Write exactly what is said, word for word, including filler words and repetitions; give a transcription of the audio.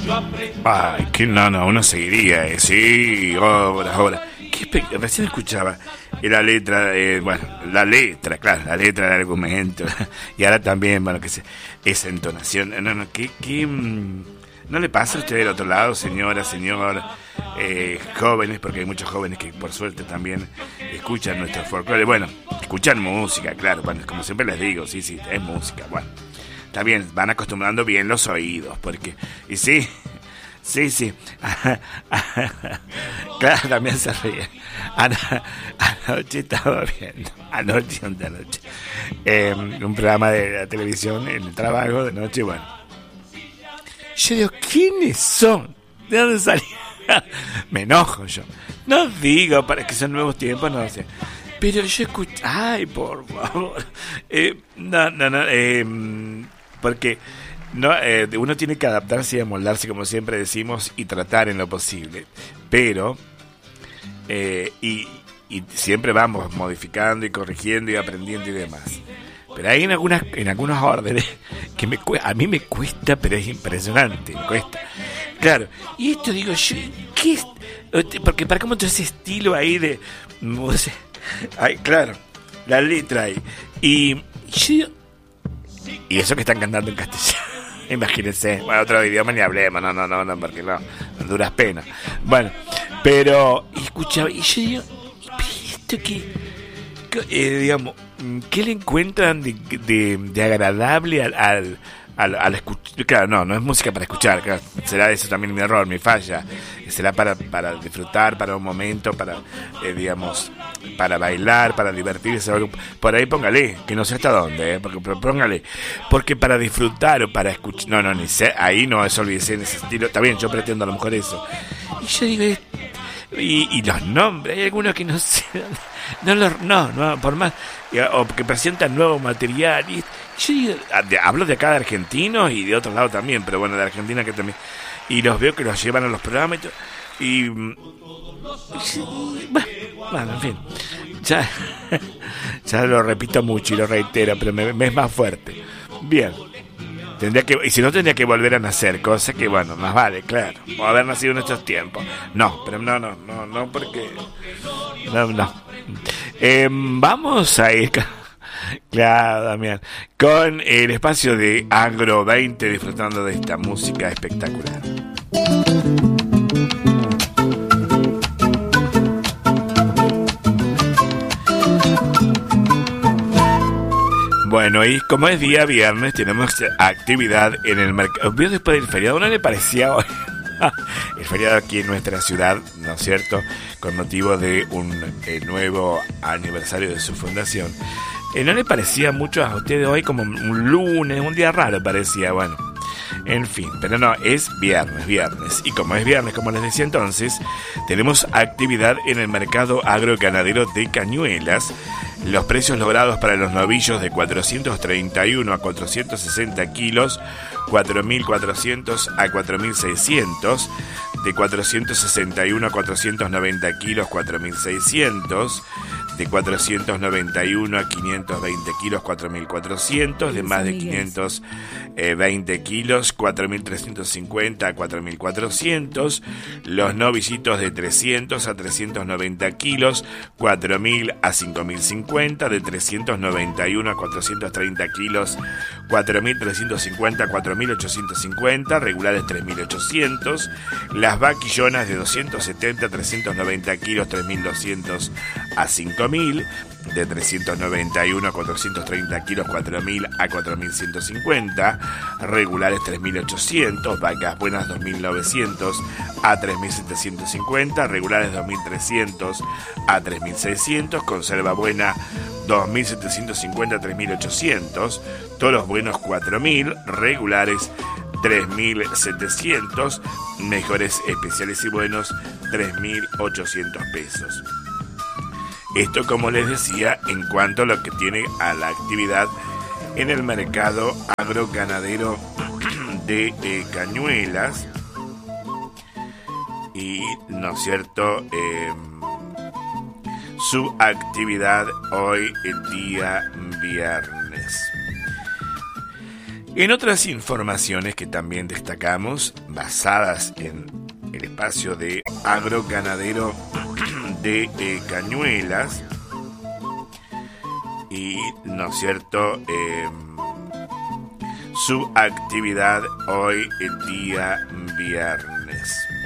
Ay, que no, no, uno seguiría, eh, sí, obras, obras. ¿Qué espe- Recién escuchaba la letra, eh, bueno, la letra, claro, la letra del argumento, y ahora también, bueno, que se, esa entonación, no, no, ¿qué, qué, mm, no le pasa a usted del otro lado, señora, señor, eh, jóvenes, porque hay muchos jóvenes que por suerte también escuchan nuestro folclore, bueno, escuchan música, claro, bueno, como siempre les digo, sí, sí, es música, bueno, está bien, van acostumbrando bien los oídos, porque, y sí, sí, sí, claro, también se ríe. Ano- Anoche estaba viendo, anoche, anoche, eh, un programa de la televisión en el trabajo de noche, bueno. Yo digo, ¿quiénes son? ¿De dónde salieron? Me enojo yo. No digo para que son nuevos tiempos, no sé. Pero yo escucho, ay, por favor. Eh, no, no, no, eh, porque no, eh, uno tiene que adaptarse y amoldarse, como siempre decimos, y tratar en lo posible. Pero, eh, y, y siempre vamos modificando y corrigiendo y aprendiendo y demás. Pero hay en algunas, en algunos órdenes que me cue- a mí me cuesta, pero es impresionante, me cuesta. Claro, y esto digo yo, ¿qué es? Porque para cómo todo ese estilo ahí de, no sé, ay, claro, la letra ahí. Y, y yo digo, y eso que están cantando en castellano. Imagínense, bueno, otro idioma ni hablemos, no, no, no, no, porque no, duras penas. Bueno, pero escuchaba, y yo digo, ¿y esto qué? Eh, digamos, ¿qué le encuentran de, de, de agradable al, al, al, al escuchar? Claro, no, no es música para escuchar, claro, será eso también mi error, mi falla. Será para, para disfrutar, para un momento, para, eh, digamos, para bailar, para divertirse. Por ahí póngale, que no sé hasta dónde, eh, porque, pero póngale, porque para disfrutar o para escuchar, no, no, ni sé, ahí no, eso olvídese en ese estilo. Está bien, yo pretendo a lo mejor eso. Y yo digo, eh, y, y los nombres, hay algunos que no sé. No, lo, no, no, por más, o que presentan nuevo material. Y yo digo, de, hablo de acá de argentinos y de otro lado también, pero bueno, de Argentina que también. Y los veo que los llevan a los programas y todo. Y, y bueno, bueno, en fin. Ya, ya lo repito mucho y lo reitero, pero me, me es más fuerte. Bien. Tendría que, y si no, tendría que volver a nacer, cosa que, bueno, más vale, claro. O haber nacido en estos tiempos. No, pero no, no, no, no, porque. No, no. Eh, vamos a ir. Claro, Damián. Con el espacio de Agro veinte, disfrutando de esta música espectacular. Bueno, y como es día viernes, tenemos actividad en el mercado. ¿Vio después del feriado? ¿No le parecía hoy? El feriado aquí en nuestra ciudad, ¿no es cierto? Con motivo de un eh, nuevo aniversario de su fundación. Eh, ¿No le parecía mucho a ustedes hoy como un lunes, un día raro parecía? Bueno, en fin, pero no, es viernes, viernes. Y como es viernes, como les decía entonces, tenemos actividad en el mercado agroganadero de Cañuelas. Los precios logrados para los novillos de cuatrocientos treinta y uno a cuatrocientos sesenta kilos, cuatro mil cuatrocientos a cuatro mil seiscientos, de cuatrocientos sesenta y uno a cuatrocientos noventa kilos, cuatro mil seiscientos, de cuatrocientos noventa y uno a quinientos veinte kilos, cuatro mil cuatrocientos, de más de quinientos veinte kilos, cuatro mil trescientos cincuenta a cuatro mil cuatrocientos, los novillitos de trescientos a trescientos noventa kilos, cuatro mil a cinco mil cincuenta, de trescientos noventa y uno a cuatrocientos treinta kilos, cuatro mil trescientos cincuenta a cuatro mil ochocientos cincuenta, regulares tres mil ochocientos, las vaquillonas de doscientos setenta a trescientos noventa kilos, tres mil doscientos a cinco mil, de trescientos noventa y uno a cuatrocientos treinta kilos, cuatro mil a cuatro mil ciento cincuenta, regulares tres mil ochocientos, vacas buenas dos mil novecientos a tres mil setecientos cincuenta, regulares dos mil trescientos a tres mil seiscientos, conserva buena dos mil setecientos cincuenta a tres mil ochocientos, toros buenos cuatro mil, regulares tres mil setecientos, mejores especiales y buenos tres mil ochocientos pesos. Esto, como les decía, en cuanto a lo que tiene a la actividad en el mercado agroganadero de eh, Cañuelas. Y, ¿no es cierto?, eh, su actividad hoy, el día viernes. En otras informaciones que también destacamos, basadas en el espacio de agroganadero de eh, Cañuelas, y, ¿no es cierto?, eh, su actividad hoy, el día viernes.